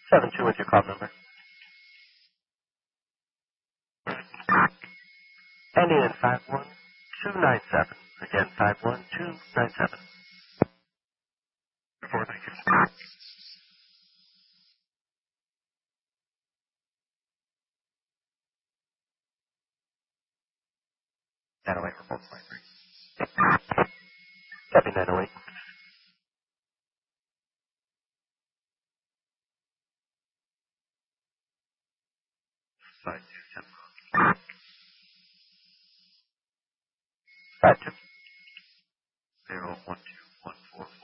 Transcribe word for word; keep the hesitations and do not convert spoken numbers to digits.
seven two with your call number. Ending in five one two nine seven. Again, five one two nine seven. Four, thank you. nine oh eight, report flight three. Copy nine oh eight. Five two ten. Five two. Zero one two.